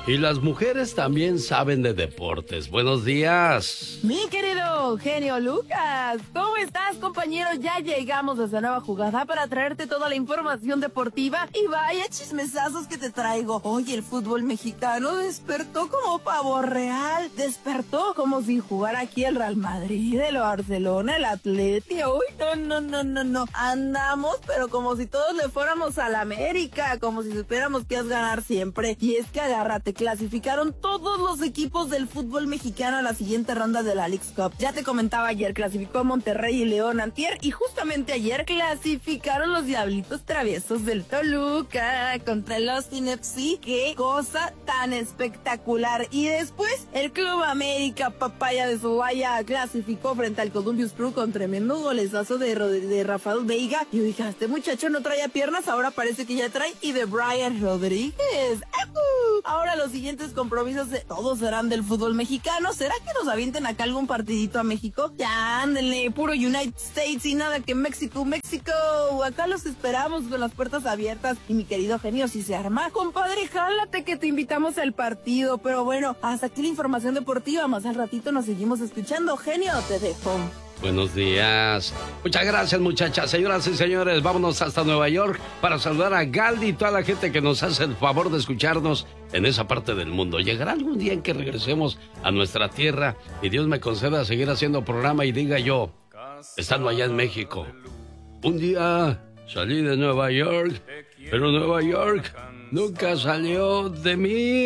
Y las mujeres también saben de deportes. Buenos días. Mi querido genio Lucas, ¿cómo estás, compañero? Ya llegamos a esta nueva jugada para traerte toda la información deportiva y vaya chismesazos que te traigo. Oye, el fútbol mexicano despertó como pavo real, despertó como si jugara aquí el Real Madrid, el Barcelona, el Atleti. Uy, no, andamos, pero como si todos le fuéramos a la América, como si supiéramos que es ganar siempre. Y es que agárrate, clasificaron todos los equipos del fútbol mexicano a la siguiente ronda de la Leagues Cup. Ya te comentaba ayer, clasificó Monterrey y León antier, y justamente ayer clasificaron los Diablitos Traviesos del Toluca contra el Austin FC. ¡Qué cosa tan espectacular! Y después, el Club América, papaya de Sobaya, clasificó frente al Columbus Crew con tremendo golezazo de Rafael Veiga. Y yo dije, este muchacho no traía piernas, ahora parece que ya trae, y de Brian Rodríguez. Ahora los siguientes compromisos todos serán del fútbol mexicano. ¿Será que nos avienten acá algún partidito a México? Ya, ándenle, puro United States y nada que México. Acá los esperamos con las puertas abiertas. Y mi querido genio, si se arma, compadre, jálate que te invitamos al partido. Pero bueno, hasta aquí la información deportiva. Más al ratito nos seguimos escuchando. Genio, te dejo. Buenos días. Muchas gracias, muchachas. Señoras y señores, vámonos hasta Nueva York para saludar a Galdi y toda la gente que nos hace el favor de escucharnos en esa parte del mundo. Llegará algún día en que regresemos a nuestra tierra y Dios me conceda seguir haciendo programa y diga yo, estando allá en México, un día salí de Nueva York, pero Nueva York nunca salió de mí.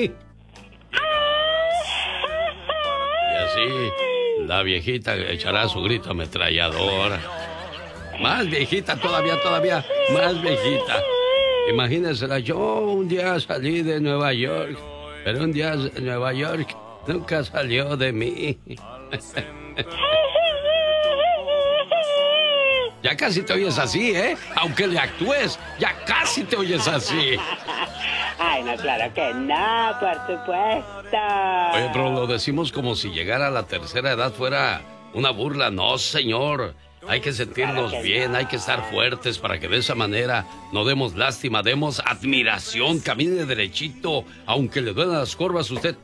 Y así la viejita echará su grito ametrallador. Más viejita todavía, más viejita. Imagínensela, yo un día salí de Nueva York, pero un día Nueva York nunca salió de mí. Ya casi te oyes así, ¿eh? Aunque le actúes, ya casi te oyes así. Ay, no, claro que no, por supuesto. Oye, pero lo decimos como si llegar a la tercera edad fuera una burla. No, señor. Hay que sentirnos bien, no. Hay que estar fuertes para que de esa manera no demos lástima, demos admiración, camine derechito, aunque le duelan las corvas, usted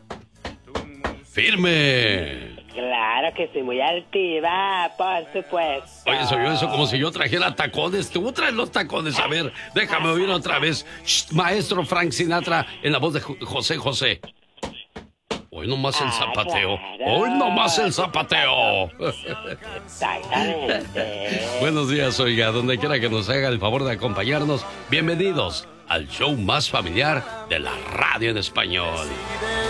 firme. Claro que soy muy altiva, por supuesto. Oye, se oyó eso como si yo trajera tacones. Tú traes los tacones, a ver, déjame oír otra vez. Shh, maestro Frank Sinatra en la voz de José José. Hoy nomás el zapateo. Claro. Hoy nomás el zapateo. Exactamente. Buenos días, oiga, donde quiera que nos haga el favor de acompañarnos. Bienvenidos al show más familiar de la radio en español.